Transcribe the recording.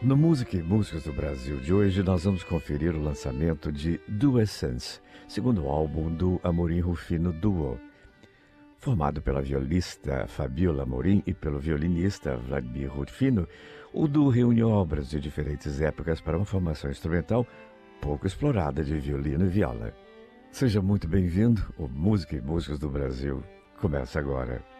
No Música e Músicas do Brasil de hoje, nós vamos conferir o lançamento de Duessence, segundo álbum do Amorim Rufino Duo. Formado pela violista Fabiola Amorim e pelo violinista Vladimir Rufino, o duo reúne obras de diferentes épocas para uma formação instrumental pouco explorada de violino e viola. Seja muito bem-vindo, o Música e Músicas do Brasil começa agora.